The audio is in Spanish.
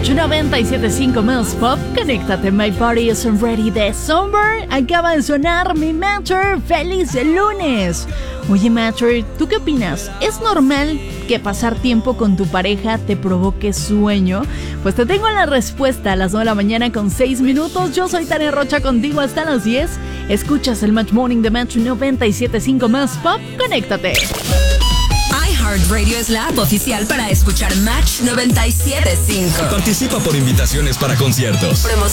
Match 97.5 más pop. Conéctate, my party is ready de summer. Acaba de sonar mi Matter. ¡Feliz lunes! Oye, Matter, ¿tú qué opinas? ¿Es normal que pasar tiempo con tu pareja te provoque sueño? Pues te tengo la respuesta a las 9 de la mañana con 6 minutos. Yo soy Tania Rocha, contigo hasta las 10. Escuchas el Match Morning de Match 97.5 más pop. Conéctate. iHeartRadio es la app oficial para escuchar Match 97.5. Participa por invitaciones para conciertos, promociones